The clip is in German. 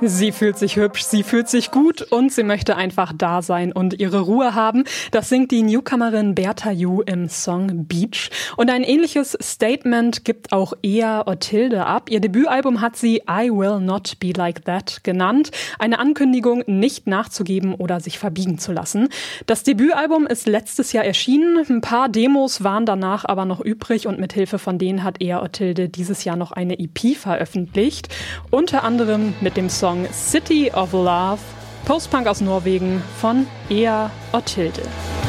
Sie fühlt sich hübsch, sie fühlt sich gut und sie möchte einfach da sein und ihre Ruhe haben. Das singt die Newcomerin Bertha Yu im Song Beach. Und ein ähnliches Statement gibt auch Ea Othilde ab. Ihr Debütalbum hat sie I Will Not Be Like That genannt. Eine Ankündigung, nicht nachzugeben oder sich verbiegen zu lassen. Das Debütalbum ist letztes Jahr erschienen. Ein paar Demos waren danach aber noch übrig und mit Hilfe von denen hat Ea Othilde dieses Jahr noch eine EP veröffentlicht. Unter anderem mit dem Song City of Love, Postpunk aus Norwegen von Ea Othilde.